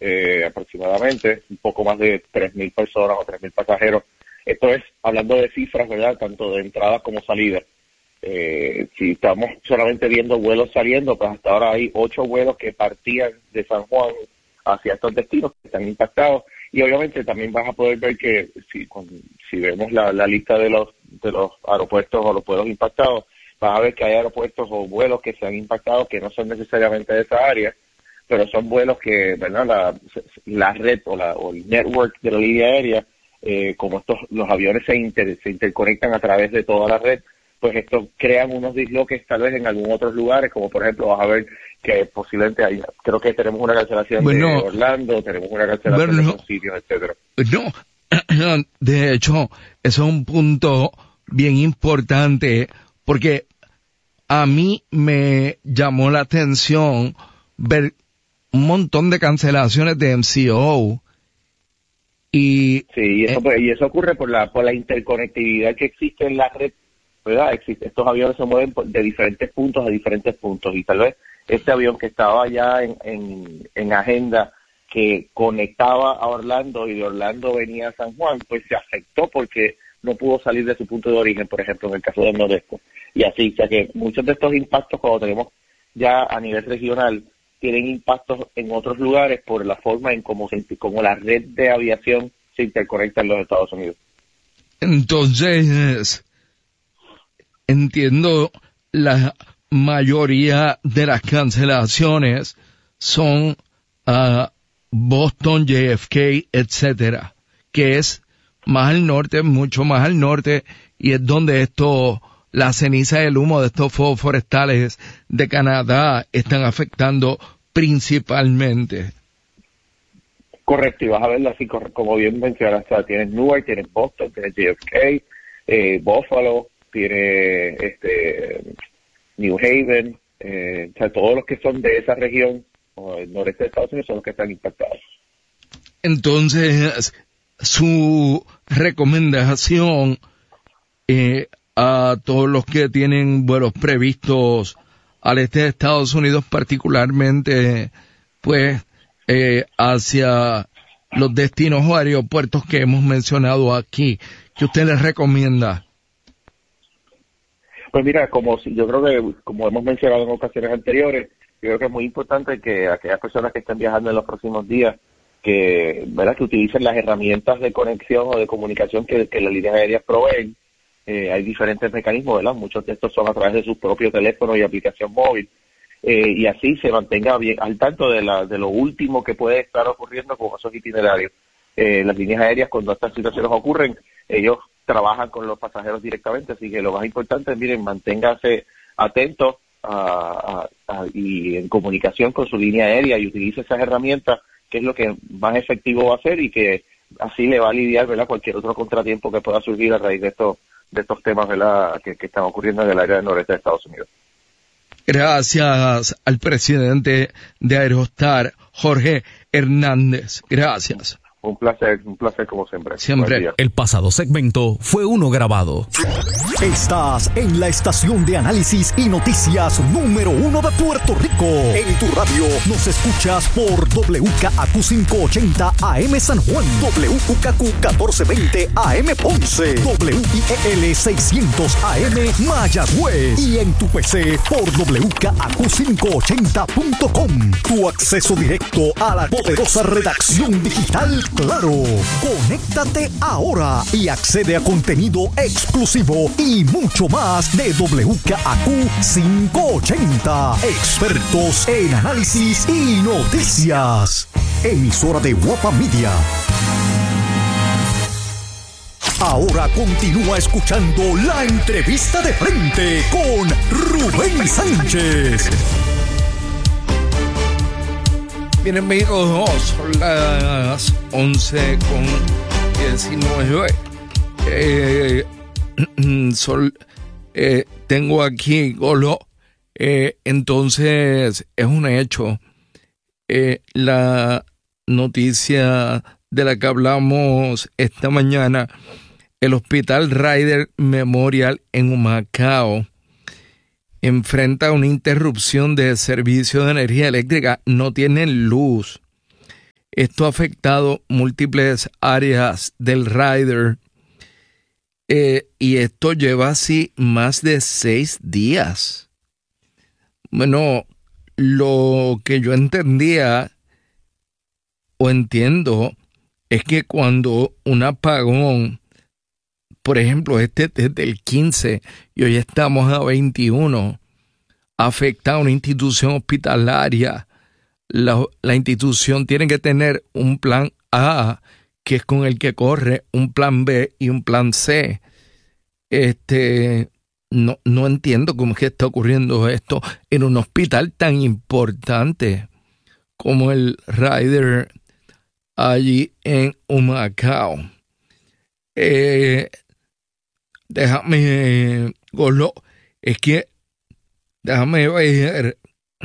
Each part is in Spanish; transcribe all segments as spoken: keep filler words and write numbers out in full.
eh, aproximadamente, un poco más de tres mil personas o tres mil pasajeros. Esto es hablando de cifras, ¿verdad? Tanto de entradas como salidas. Eh, si estamos solamente viendo vuelos saliendo, pues hasta ahora hay ocho vuelos que partían de San Juan hacia estos destinos que están impactados. Y obviamente también vas a poder ver que si, con, si vemos la, la lista de los de los aeropuertos o los vuelos impactados, vas a ver que hay aeropuertos o vuelos que se han impactado que no son necesariamente de esa área, pero son vuelos que, ¿verdad? La, la red o, la, o el network de la línea aérea, eh, como estos los aviones se, inter, se interconectan a través de toda la red, pues esto crean unos disloques tal vez en algunos otros lugares, como por ejemplo vas a ver que posiblemente hay, creo que tenemos una cancelación bueno, de Orlando, tenemos una cancelación bueno, de otros sitios, etcétera. No, de hecho, eso es un punto bien importante, porque a mí me llamó la atención ver un montón de cancelaciones de M C O. Y, sí, y eso, eh, y eso ocurre por la por la interconectividad que existe en la red, ¿verdad? Existe, estos aviones se mueven de diferentes puntos a diferentes puntos, y tal vez este avión que estaba ya en, en, en agenda, que conectaba a Orlando y de Orlando venía a San Juan, pues se afectó porque no pudo salir de su punto de origen, por ejemplo, en el caso del Nordeste. Y así, o sea que muchos de estos impactos, cuando tenemos ya a nivel regional, tienen impactos en otros lugares por la forma en cómo, se, cómo la red de aviación se interconecta en los Estados Unidos. Entonces, entiendo, la mayoría de las cancelaciones son uh, Boston, J F K, etcétera, que es más al norte, mucho más al norte, y es donde esto, la ceniza y el humo de estos fuegos forestales de Canadá están afectando principalmente. Correcto, y vas a verlo así, como bien mencionaste, o sea, tienes Newark, tienes Boston, tienes J F K, eh, Buffalo, tienes este, New Haven, eh, o sea, todos los que son de esa región, o el noreste de Estados Unidos, son los que están impactados. Entonces, su recomendación eh, a todos los que tienen vuelos previstos al este de Estados Unidos, particularmente, pues, eh, hacia los destinos o aeropuertos que hemos mencionado aquí, ¿qué usted les recomienda? Pues mira, como si, yo creo que, como hemos mencionado en ocasiones anteriores, yo creo que es muy importante que aquellas personas que estén viajando en los próximos días, que, ¿verdad?, que utilicen las herramientas de conexión o de comunicación que, que las líneas aéreas proveen. Eh, hay diferentes mecanismos, ¿verdad? Muchos de estos son a través de su propio teléfono y aplicación móvil. Eh, y así se mantenga bien al tanto de, la, de lo último que puede estar ocurriendo con esos itinerarios. Eh, las líneas aéreas, cuando estas situaciones ocurren, ellos trabajan con los pasajeros directamente, así que lo más importante es, miren, manténgase atentos a, a, a, y en comunicación con su línea aérea y utilice esas herramientas, que es lo que más efectivo va a ser y que así le va a lidiar, ¿verdad?, cualquier otro contratiempo que pueda surgir a raíz de estos de estos temas, ¿verdad?, que, que están ocurriendo en el área del noreste de Estados Unidos. Gracias al presidente de Aerostar, Jorge Hernández. Gracias. Un placer, un placer como siempre. Siempre. El pasado segmento fue uno grabado. Estás en la estación de análisis y noticias número uno de Puerto Rico. En tu radio nos escuchas por W K A Q quinientos ochenta A M San Juan, W K A Q catorce veinte A M Ponce, W I E L seiscientos A M Mayagüez y en tu P C por W K A Q quinientos ochenta punto com. Tu acceso directo a la poderosa redacción digital Claro. Conéctate ahora y accede a contenido exclusivo y mucho más de W K A Q quinientos ochenta. Expertos en análisis y noticias. Emisora de Guapa Media. Ahora continúa escuchando la entrevista de frente con Rubén Sánchez. Bien, amigos, son las once con diecinueve. Eh, sol, eh, tengo aquí Golo. Eh, entonces, es un hecho. Eh, la noticia de la que hablamos esta mañana, el Hospital Ryder Memorial en Humacao enfrenta una interrupción de servicio de energía eléctrica. No tienen luz. Esto ha afectado múltiples áreas del rider eh, y esto lleva así más de seis días. Bueno, lo que yo entendía o entiendo es que cuando un apagón, por ejemplo, este desde el quince y hoy estamos a veintiuno, afecta a una institución hospitalaria, la, la institución tiene que tener un plan A, que es con el que corre, un plan B y un plan C. Este, no, no entiendo cómo es que está ocurriendo esto en un hospital tan importante como el Ryder allí en Humacao. Eh, déjame, Golo, es que déjame ver,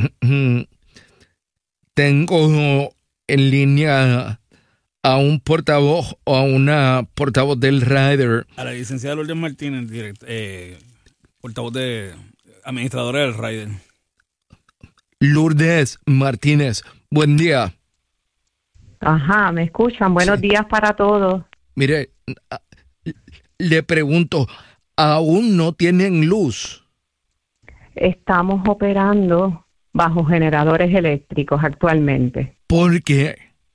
tengo en línea a un portavoz o a una portavoz del Ryder. A la licenciada Lourdes Martínez, direct, eh, portavoz de administradora del Ryder. Lourdes Martínez, buen día. Ajá, me escuchan. Buenos Sí. días para todos. Mire, le pregunto, ¿aún no tienen luz? Estamos operando bajo generadores eléctricos actualmente. ¿Por qué?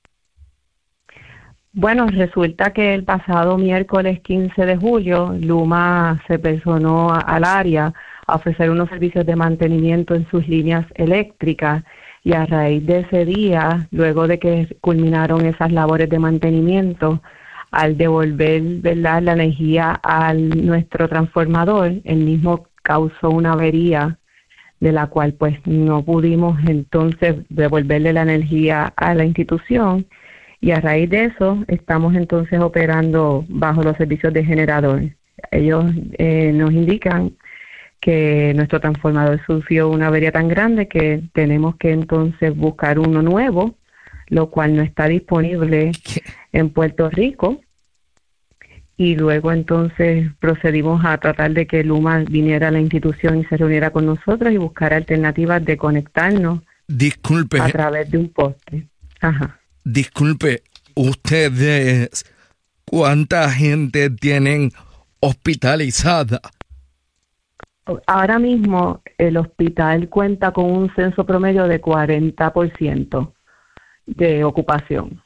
Bueno, resulta que el pasado miércoles quince de julio, Luma se personó a- al área a ofrecer unos servicios de mantenimiento en sus líneas eléctricas y a raíz de ese día, luego de que culminaron esas labores de mantenimiento, al devolver, ¿verdad?, la energía a nuestro transformador, el mismo causó una avería de la cual pues no pudimos entonces devolverle la energía a la institución y a raíz de eso estamos entonces operando bajo los servicios de generador. Ellos eh, nos indican que nuestro transformador sufrió una avería tan grande que tenemos que entonces buscar uno nuevo, lo cual no está disponible en Puerto Rico. Y luego entonces procedimos a tratar de que Luma viniera a la institución y se reuniera con nosotros y buscar alternativas de conectarnos Disculpe, a través de un poste. Ajá. disculpe, ustedes, ¿cuánta gente tienen hospitalizada? Ahora mismo el hospital cuenta con un censo promedio de cuarenta por ciento de ocupación.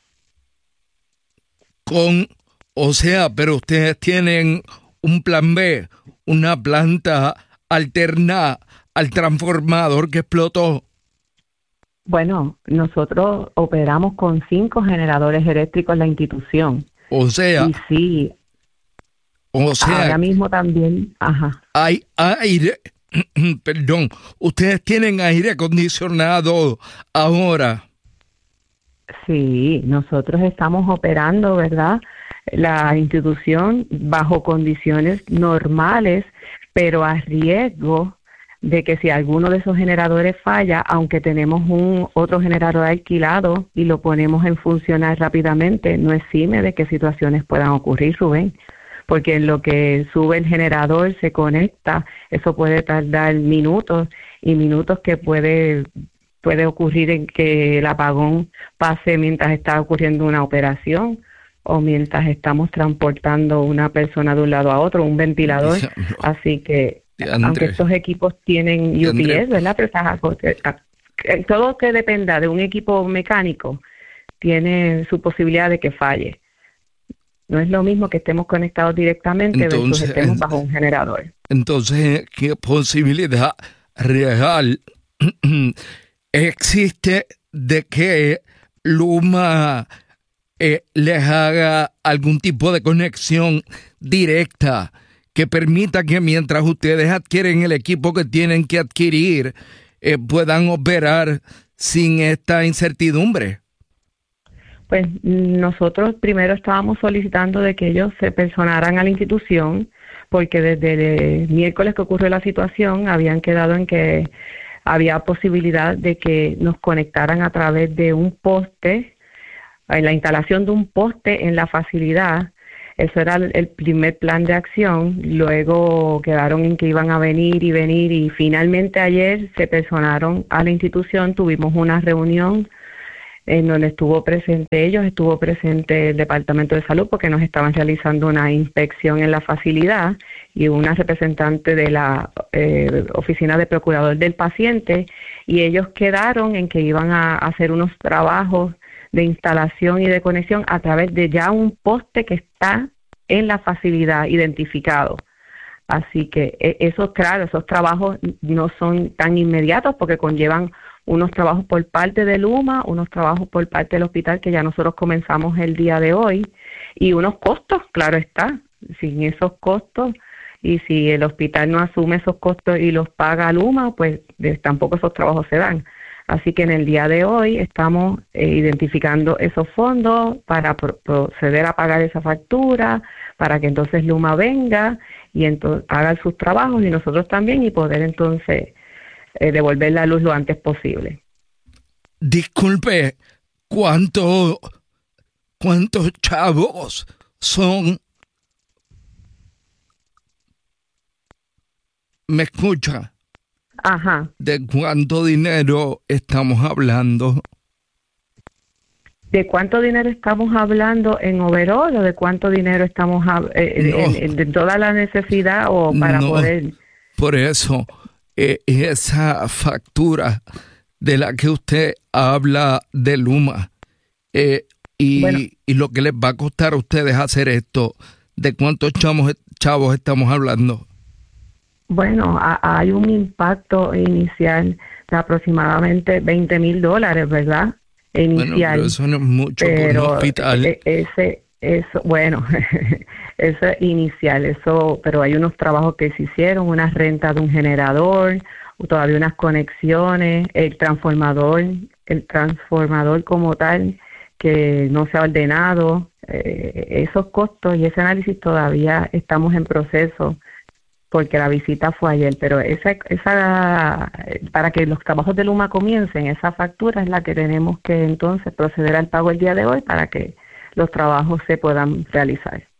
Con, o sea, pero ustedes tienen un plan B, una planta alterna al transformador que explotó. Bueno, nosotros operamos con cinco generadores eléctricos en la institución. O sea, Y sí, o sea, ahora mismo también, ajá. hay aire, perdón, ustedes tienen aire acondicionado ahora. Sí, nosotros estamos operando, ¿verdad?, la institución bajo condiciones normales, pero a riesgo de que si alguno de esos generadores falla, aunque tenemos un otro generador alquilado y lo ponemos en funcionar rápidamente, no exime de que situaciones puedan ocurrir, Rubén, porque en lo que sube el generador, se conecta, eso puede tardar minutos y minutos que puede puede ocurrir en que el apagón pase mientras está ocurriendo una operación o mientras estamos transportando una persona de un lado a otro, un ventilador. Diablo. Así que, Diandre. aunque estos equipos tienen U P Diandre. S, ¿verdad? Pero esas cosas, eh, todo que dependa de un equipo mecánico tiene su posibilidad de que falle. No es lo mismo que estemos conectados directamente versus Entonces, estemos en- bajo un generador. Entonces, ¿qué posibilidad real existe de que Luma eh, les haga algún tipo de conexión directa que permita que mientras ustedes adquieren el equipo que tienen que adquirir, eh, puedan operar sin esta incertidumbre? Pues nosotros primero estábamos solicitando de que ellos se personaran a la institución, porque desde el miércoles que ocurrió la situación habían quedado en que había posibilidad de que nos conectaran a través de un poste, en la instalación de un poste en la facilidad. Eso era el el primer plan de acción. Luego quedaron en que iban a venir y venir y finalmente ayer se personaron a la institución. Tuvimos una reunión en donde estuvo presente ellos, estuvo presente el Departamento de Salud porque nos estaban realizando una inspección en la facilidad y una representante de la eh, Oficina de Procurador del Paciente, y ellos quedaron en que iban a hacer unos trabajos de instalación y de conexión a través de ya un poste que está en la facilidad identificado. Así que eso, claro, esos trabajos no son tan inmediatos porque conllevan unos trabajos por parte de Luma, unos trabajos por parte del hospital que ya nosotros comenzamos el día de hoy, y unos costos, claro está. Sin esos costos, y si el hospital no asume esos costos y los paga Luma, pues de, tampoco esos trabajos se dan. Así que en el día de hoy estamos eh, identificando esos fondos para pro- proceder a pagar esa factura, para que entonces Luma venga y entonces haga sus trabajos y nosotros también, y poder entonces eh, devolver la luz lo antes posible. Disculpe, ¿cuánto, cuántos chavos son? ¿Me escucha? Ajá. ¿De cuánto dinero estamos hablando? ¿De cuánto dinero estamos hablando en overall o de cuánto dinero estamos hab- eh, No. en, en, de toda la necesidad o para No, poder? Por eso, eh, esa factura de la que usted habla de Luma, eh, y, Bueno. y lo que les va a costar a ustedes hacer esto, ¿de cuántos chavos, chavos estamos hablando? Bueno, a- hay un impacto inicial de aproximadamente veinte mil dólares, ¿verdad? Inicial. Bueno, pero eso no es mucho por un Pero hospital. e- ese, eso, bueno, eso es inicial, eso, pero hay unos trabajos que se hicieron, una renta de un generador, todavía unas conexiones, el transformador, el transformador como tal, que no se ha ordenado, eh, esos costos y ese análisis todavía estamos en proceso, porque la visita fue ayer, pero esa, esa, para que los trabajos de Luma comiencen, esa factura es la que tenemos que entonces proceder al pago el día de hoy para que los trabajos se puedan realizar.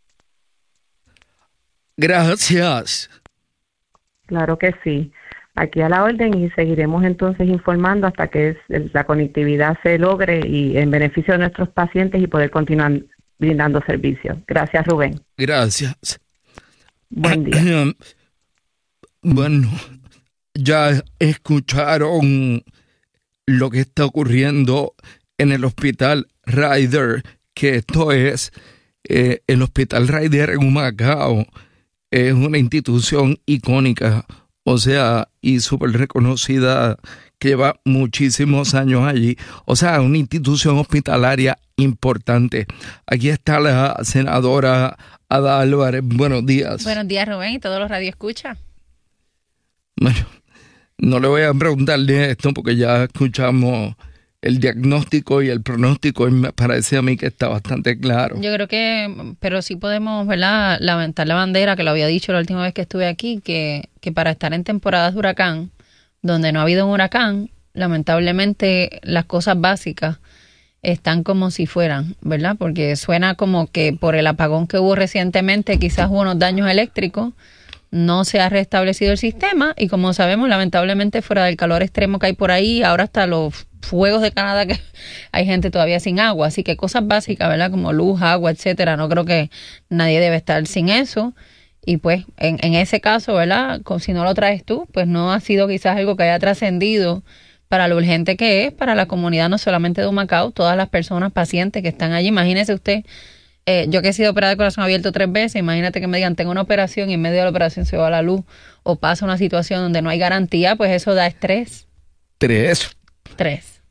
Gracias. Claro que sí. Aquí a la orden, y seguiremos entonces informando hasta que es- la conectividad se logre y en beneficio de nuestros pacientes y poder continuar brindando servicios. Gracias, Rubén. Gracias. Buen día. Bueno, ya escucharon lo que está ocurriendo en el Hospital Ryder, que esto es eh, el Hospital Ryder en Humacao. Es una institución icónica, o sea, y súper reconocida, que lleva muchísimos años allí. O sea, una institución hospitalaria importante. Aquí está la senadora Ada Álvarez. Buenos días. Buenos días, Rubén, y todos los radioescuchas. Bueno, no le voy a preguntarle esto porque ya escuchamos el diagnóstico y el pronóstico y me parece a mí que está bastante claro. Yo creo que, pero sí podemos, ¿verdad?, lamentar la bandera, que lo había dicho la última vez que estuve aquí, que, que para estar en temporadas de huracán, donde no ha habido un huracán, lamentablemente las cosas básicas están como si fueran, ¿verdad? Porque suena como que por el apagón que hubo recientemente, quizás hubo unos daños eléctricos, no se ha restablecido el sistema y como sabemos, lamentablemente fuera del calor extremo que hay por ahí, ahora hasta los fuegos de Canadá que hay gente todavía sin agua, así que cosas básicas, ¿verdad? Como luz, agua, etcétera, no creo que nadie debe estar sin eso. Y pues en, en ese caso, ¿verdad? Como si no lo traes tú, pues no ha sido quizás algo que haya trascendido para lo urgente que es para la comunidad, no solamente de Humacao, todas las personas pacientes que están allí. Imagínese usted, eh, yo que he sido operada de corazón abierto tres veces, imagínate que me digan, tengo una operación y en medio de la operación se va la luz o pasa una situación donde no hay garantía, pues eso da estrés. Tres, Tres.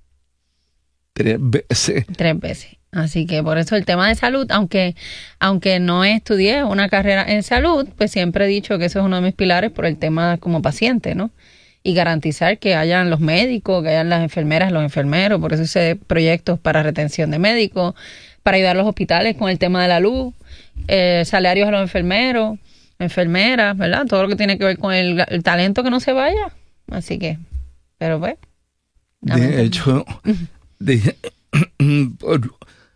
tres veces. Tres veces. Así que por eso el tema de salud, aunque aunque no estudié una carrera en salud, pues siempre he dicho que eso es uno de mis pilares por el tema como paciente, ¿no? Y garantizar que hayan los médicos, que hayan las enfermeras, los enfermeros, por eso hice proyectos para retención de médicos, para ayudar a los hospitales con el tema de la luz, eh, salarios a los enfermeros, enfermeras, ¿verdad? Todo lo que tiene que ver con el, el talento que no se vaya. Así que, pero pues. De hecho, de, por,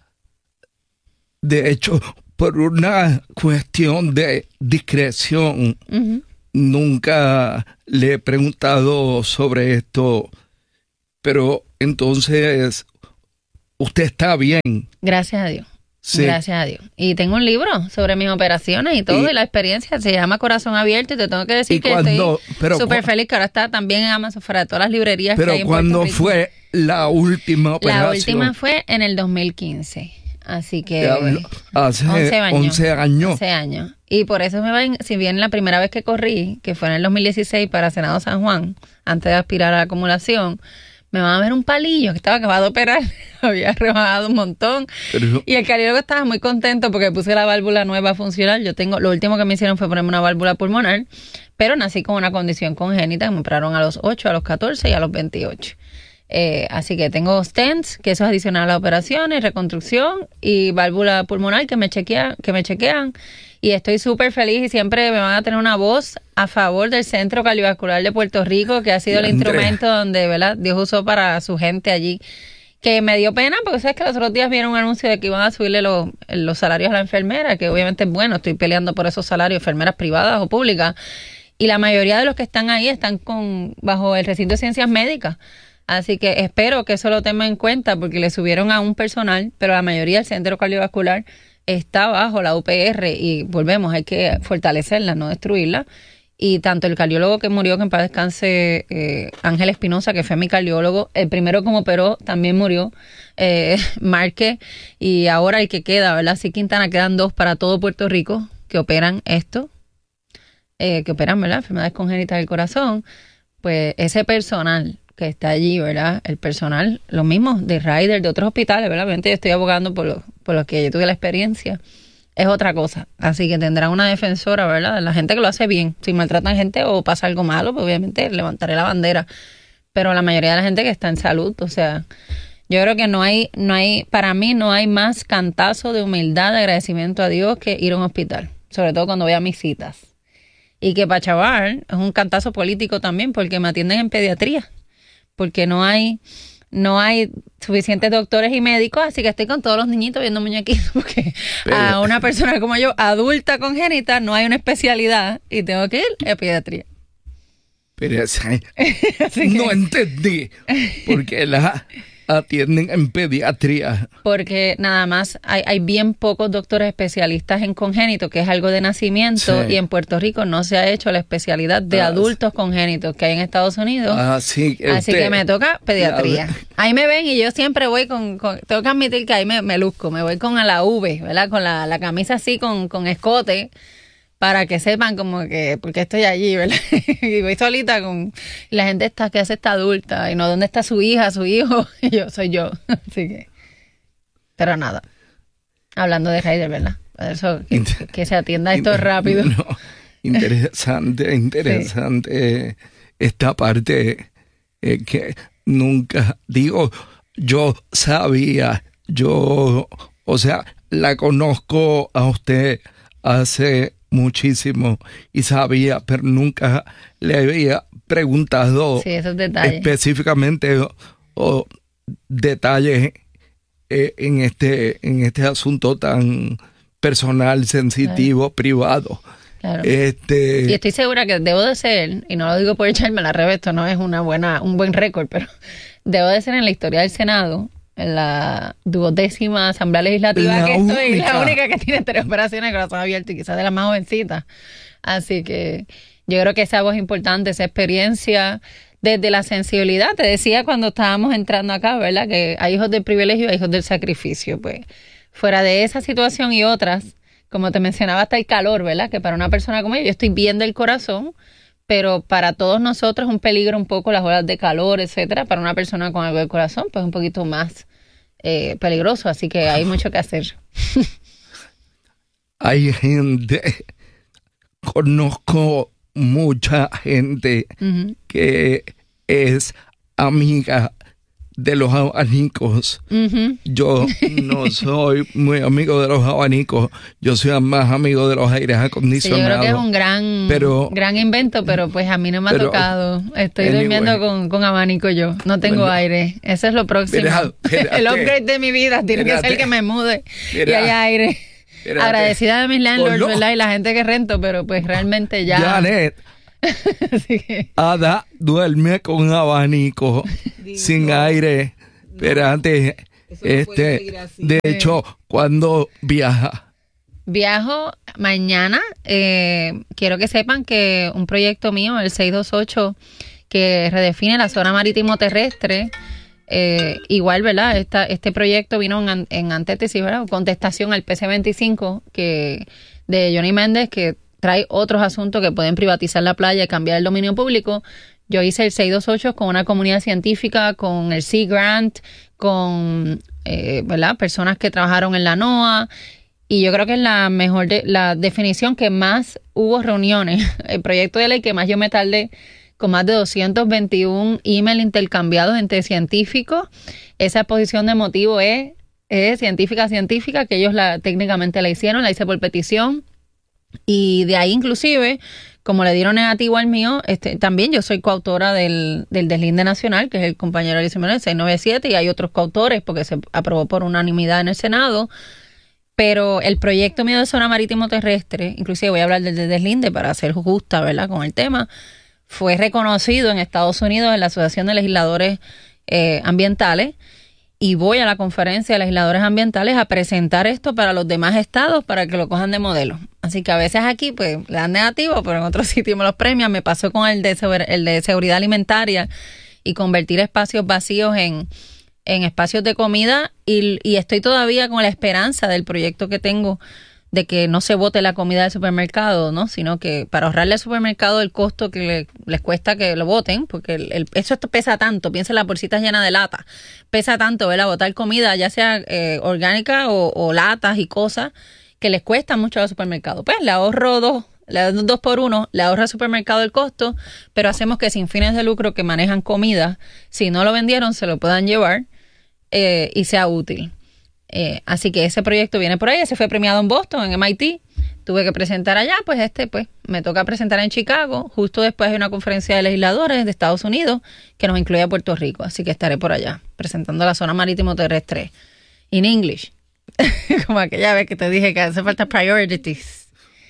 de hecho, por una cuestión de discreción, Uh-huh. nunca le he preguntado sobre esto, pero entonces usted está bien. Gracias a Dios. Sí. Gracias a Dios. Y tengo un libro sobre mis operaciones y todo, y, y la experiencia se llama Corazón Abierto, y te tengo que decir que cuando, estoy súper feliz, que ahora está también en Amazon, fuera de todas las librerías pero que hay en ¿cuándo Puerto Rico. Fue la última operación? La última fue en el dos mil quince. Así que hace once años. once años. once años. Y por eso me ven, si bien la primera vez que corrí, que fue en el dos mil dieciséis para Senado San Juan, antes de aspirar a la acumulación, me van a ver un palillo que estaba acabado de operar, había rebajado un montón. Pero, y el cardiólogo estaba muy contento porque puse la válvula nueva a funcionar. Yo tengo, lo último que me hicieron fue ponerme una válvula pulmonar, pero nací con una condición congénita que me operaron a los ocho, a los catorce y a los veintiocho. Eh, así que tengo stents, que eso es adicional a las operaciones, reconstrucción, y válvula pulmonar que me chequean, que me chequean. Y estoy súper feliz, y siempre me van a tener una voz a favor del Centro Cardiovascular de Puerto Rico, que ha sido el instrumento donde, ¿verdad?, Dios usó para su gente allí. Que me dio pena, porque sabes que los otros días vieron un anuncio de que iban a subirle los, los salarios a la enfermera, que obviamente es bueno, estoy peleando por esos salarios, enfermeras privadas o públicas. Y la mayoría de los que están ahí están con bajo el recinto de ciencias médicas. Así que espero que eso lo tengan en cuenta, porque le subieron a un personal, pero la mayoría del Centro Cardiovascular está bajo la U P R, y volvemos, hay que fortalecerla, no destruirla. Y tanto el cardiólogo que murió, que en paz descanse, eh, Ángel Espinosa, que fue mi cardiólogo, el primero como operó, también murió, eh, Márquez, y ahora el que queda, ¿verdad? Sí, Quintana, quedan dos para todo Puerto Rico que operan esto, eh, que operan, ¿verdad?, enfermedades congénitas del corazón. Pues ese personal que está allí, ¿verdad?, el personal, lo mismo de Ryder, de otros hospitales, ¿verdad? Obviamente yo estoy abogando por lo, por lo que yo tuve la experiencia, es otra cosa. Así que tendrán una defensora, ¿verdad?, la gente que lo hace bien. Si maltratan gente o pasa algo malo, pues obviamente levantaré la bandera. Pero la mayoría de la gente que está en salud, o sea, yo creo que no hay, no hay, para mí no hay más cantazo de humildad, de agradecimiento a Dios que ir a un hospital, sobre todo cuando voy a mis citas. Y que para Chaval es un cantazo político también, porque me atienden en pediatría, porque no hay no hay suficientes doctores y médicos, así que estoy con todos los niñitos viendo muñequitos, porque pero, a una persona como yo, adulta congénita, no hay una especialidad y tengo que ir a pediatría. Pero no entendí, porque la atienden en pediatría. Porque nada más hay, hay bien pocos doctores especialistas en congénitos, que es algo de nacimiento, sí. Y en Puerto Rico no se ha hecho la especialidad de ah, adultos congénitos que hay en Estados Unidos. Ah, sí, así usted, que me toca pediatría. La, ahí me ven y yo siempre voy con, con tengo que admitir que ahí me, me luzco, me voy con a la V, ¿verdad? Con la, la camisa así con, con escote, para que sepan como que, porque estoy allí, ¿verdad? Y voy solita con, y la gente está, que hace esta adulta, y no, ¿dónde está su hija, su hijo? Y yo, soy yo. Así que, pero nada. Hablando de Ryder, ¿verdad? Por eso, que, Inter- que se atienda esto Inter- rápido. No, interesante, interesante sí. Esta parte eh, que nunca, digo, yo sabía, yo, o sea, la conozco a usted hace muchísimo y sabía, pero nunca le había preguntado sí, esos detalles. específicamente o, o detalles eh, en este en este asunto tan personal, sensitivo, claro. privado. Claro. Este, y estoy segura que debo de ser, y no lo digo por echarme la revés, esto no es una buena un buen récord, pero debo de ser en la historia del Senado, en la duodécima asamblea legislativa la que estoy, única. la única que tiene tres operaciones de corazón abierto y quizás de las más jovencitas. Así que yo creo que esa voz es importante, esa experiencia, desde la sensibilidad. Te decía cuando estábamos entrando acá, ¿verdad?, que hay hijos del privilegio y hay hijos del sacrificio. Pues fuera de esa situación y otras, como te mencionaba, hasta el calor, ¿verdad?, que para una persona como yo, yo estoy bien del corazón, pero para todos nosotros es un peligro un poco las olas de calor, etcétera. Para una persona con algo del corazón, pues un poquito más eh, peligroso, así que hay mucho que hacer. Hay gente, conozco mucha gente uh-huh. que es amiga de los abanicos. Uh-huh. Yo no soy muy amigo de los abanicos, yo soy más amigo de los aires acondicionados. Sí, yo creo que es un gran, pero, gran invento, pero pues a mí no me ha pero, tocado. Estoy anyway, durmiendo con, con abanico yo, no tengo bueno, aire. Eso es lo próximo. Espérate, espérate, el upgrade de mi vida tiene espérate, que ser que me mude espérate, y haya aire. Espérate. Agradecida de mis landlords, lo, ¿verdad? Y la gente que rento, pero pues realmente ya... Janet, que... Ada duerme con abanico, Digo. sin aire. Espérate, Este, de hecho, ¿cuándo viaja? Viajo mañana. Eh, quiero que sepan que un proyecto mío, el seiscientos veintiocho, que redefine la zona marítimo terrestre, eh, igual, ¿verdad? Esta, este proyecto vino en, en antítesis, ¿verdad? Contestación al P C veinticinco que, de Johnny Méndez, que trae otros asuntos que pueden privatizar la playa y cambiar el dominio público. Yo hice el seiscientos veintiocho con una comunidad científica, con el Sea Grant, con eh, ¿verdad? Personas que trabajaron en la NOAA. Y yo creo que es la mejor, de, la definición que más hubo reuniones, el proyecto de ley que más yo me tardé, con más de doscientos veintiuno emails intercambiados entre científicos. Esa exposición de motivo es, es científica científica, que ellos la técnicamente la hicieron, la hice por petición. Y de ahí inclusive, como le dieron negativo al mío, este, también yo soy coautora del, del deslinde nacional, que es el compañero Alicia Manuel seiscientos noventa y siete, y hay otros coautores porque se aprobó por unanimidad en el Senado. Pero el proyecto mío de zona marítimo terrestre, inclusive voy a hablar del de deslinde para ser justa, ¿verdad?, con el tema, fue reconocido en Estados Unidos en la Asociación de Legisladores eh, Ambientales, y voy a la conferencia de legisladores ambientales a presentar esto para los demás estados para que lo cojan de modelo. Así que a veces aquí pues le dan negativo, pero en otros sitios me los premian. Me pasó con el de, el de seguridad alimentaria y convertir espacios vacíos en... en espacios de comida, y, y estoy todavía con la esperanza del proyecto que tengo de que no se bote la comida del supermercado, ¿no? Sino que para ahorrarle al supermercado el costo que le, les cuesta que lo boten, porque el, el, eso pesa tanto, piensa en las bolsitas llenas de lata, pesa tanto, ¿verdad? Botar comida, ya sea eh, orgánica o, o latas y cosas que les cuesta mucho al supermercado. Pues le ahorro dos, le doy dos por uno, le ahorra al supermercado el costo, pero hacemos que sin fines de lucro que manejan comida, si no lo vendieron, se lo puedan llevar eh, y sea útil. Eh, así que ese proyecto viene por ahí. Ese fue premiado en Boston, en M I T. Tuve que presentar allá, pues este pues me toca presentar en Chicago. Justo después hay una conferencia de legisladores de Estados Unidos que nos incluye a Puerto Rico. Así que estaré por allá presentando la zona marítimo terrestre in English. Como aquella vez que te dije que hace falta priorities.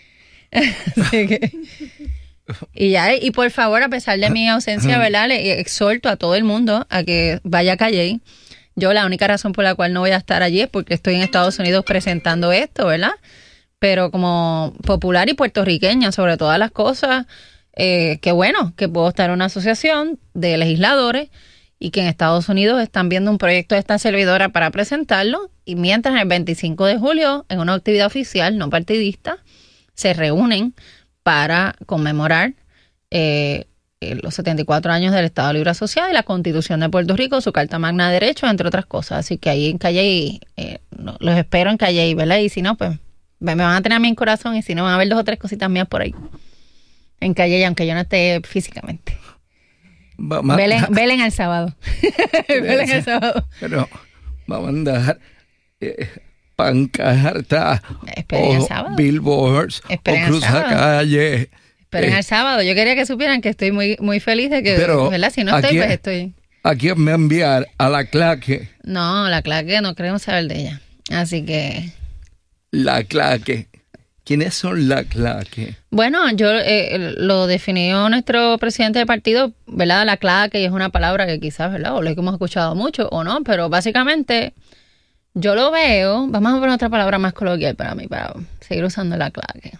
Así que... Y ya, y por favor, a pesar de mi ausencia, ¿verdad?, le exhorto a todo el mundo a que vaya a Calley. Yo la única razón por la cual no voy a estar allí es porque estoy en Estados Unidos presentando esto, ¿verdad? Pero como popular y puertorriqueña sobre todas las cosas, eh, qué bueno que puedo estar en una asociación de legisladores y que en Estados Unidos están viendo un proyecto de esta servidora para presentarlo, y mientras el veinticinco de julio, en una actividad oficial no partidista, se reúnen para conmemorar eh, los setenta y cuatro años del Estado Libre Asociado y la Constitución de Puerto Rico, su Carta Magna de Derechos, entre otras cosas. Así que ahí en Calley, eh, no, los espero en Calley, ¿verdad? Y si no, pues me van a tener a mí en corazón, y si no, van a ver dos o tres cositas mías por ahí en Calley, aunque yo no esté físicamente. Vamos, velen, velen el sábado. Velen el sábado. Pero vamos a andar eh, pancarta o billboards Esperen o cruzacalle. Esperen eh, el sábado. Yo quería que supieran que estoy muy muy feliz de que, pero ¿verdad? Si no estoy, pues estoy. ¿A quién me enviar? ¿A la claque? No, la claque no queremos saber de ella. Así que... La claque. ¿Quiénes son la claque? Bueno, yo eh, lo definió nuestro presidente del partido, ¿verdad? La claque, y es una palabra que quizás, ¿verdad?, o lo hemos escuchado mucho o no, pero básicamente yo lo veo, vamos a poner otra palabra más coloquial para mí, para seguir usando la claque.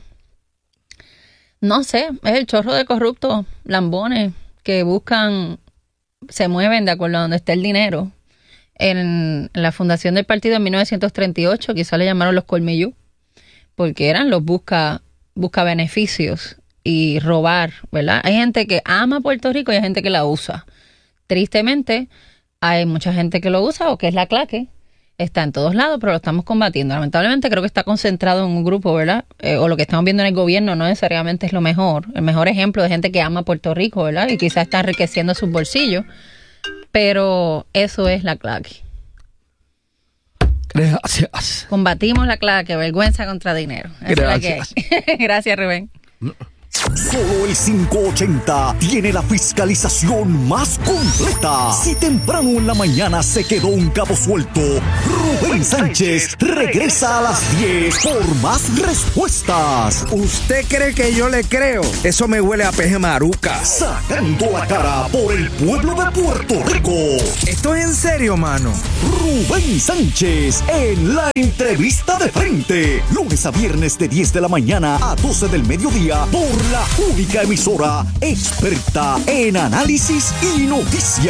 No sé, es el chorro de corruptos, lambones, que buscan, se mueven de acuerdo a donde está el dinero. En la fundación del partido en mil novecientos treinta y ocho, quizás le llamaron los colmillú, porque eran los busca, busca beneficios y robar, ¿verdad? Hay gente que ama Puerto Rico y hay gente que la usa. Tristemente, hay mucha gente que lo usa, o que es la claque. Está en todos lados, pero lo estamos combatiendo. Lamentablemente creo que está concentrado en un grupo, ¿verdad? Eh, o lo que estamos viendo en el gobierno no necesariamente es lo mejor. El mejor ejemplo de gente que ama Puerto Rico, ¿verdad? Y quizás está enriqueciendo sus bolsillos. Pero eso es la claque. Gracias. Combatimos la claque, vergüenza contra dinero. Esa Gracias. Es la que hay. Gracias, Rubén. Solo el quinientos ochenta tiene la fiscalización más completa. Si temprano en la mañana se quedó un cabo suelto, Rubén Sánchez regresa a las diez por más respuestas. ¿Usted cree que yo le creo? Eso me huele a peje maruca. Sacando la cara por el pueblo de Puerto Rico. ¿Esto es en serio, mano? Rubén Sánchez en la entrevista de frente. Lunes a viernes de diez de la mañana a doce del mediodía por la única emisora experta en análisis y noticias.